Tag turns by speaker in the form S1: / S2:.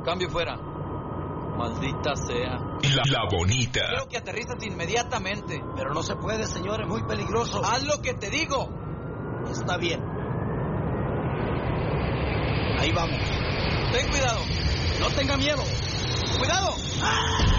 S1: Cambio fuera. Maldita sea.
S2: La bonita.
S1: Quiero que aterrizas inmediatamente.
S3: Pero no se puede, señor, es muy peligroso.
S1: Haz lo que te digo.
S3: Está bien. Ahí vamos.
S1: Ten cuidado.
S3: No tenga miedo.
S1: ¡Cuidado!
S3: ¡Ah!